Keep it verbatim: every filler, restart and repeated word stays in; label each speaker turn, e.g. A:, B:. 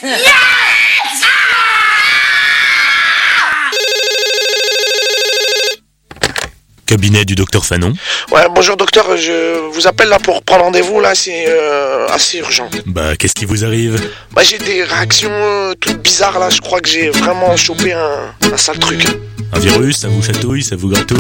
A: Cabinet du docteur Fanon.
B: Ouais, bonjour docteur, je vous appelle là pour prendre rendez-vous, là, c'est euh, assez urgent.
A: Bah, qu'est-ce qui vous arrive?
B: Bah, j'ai des réactions euh, toutes bizarres, là, je crois que j'ai vraiment chopé un, un sale truc.
A: Un virus, ça vous chatouille, ça vous gratouille?